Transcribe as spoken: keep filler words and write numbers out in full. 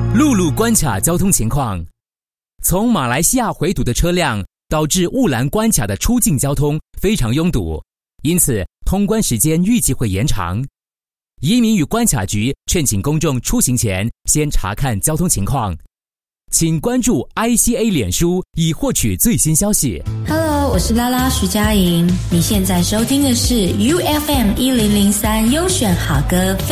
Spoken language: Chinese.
陆路关卡交通情况。从马来西亚回堵的车辆导致雾兰关卡的出境交通非常拥堵，因此通关时间预计会延长。移民与关卡局劝请公众出行前先查看交通情况。请关注 I C A 脸书以获取最新消息。 Hello， 我是拉拉徐佳莹，你现在收听的是 U F M 一零零三优选好歌。